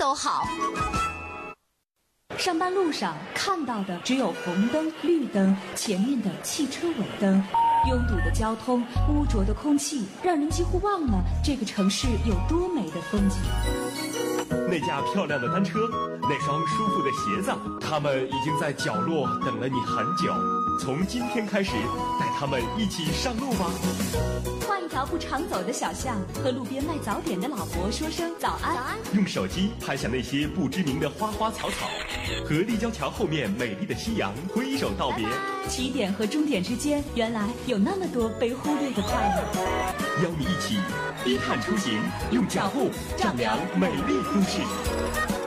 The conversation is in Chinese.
都好。 上班路上看到的只有红灯、绿灯，前面的汽车尾灯，拥堵的交通，污浊的空气，让人几乎忘了这个城市有多美的风景。 那架漂亮的单车，那双舒服的鞋子，他们已经在角落等了你很久。从今天开始，带他们一起上路吧。 换一条不常走的小巷，和路边卖早点的老伯说声早安。 用手机拍下那些不知名的花花草草，和立交桥后面美丽的夕阳挥手道别。 起点和终点之间，原来有那么多被忽略的快乐。 邀你一起低碳出行，用脚步丈量美丽都市。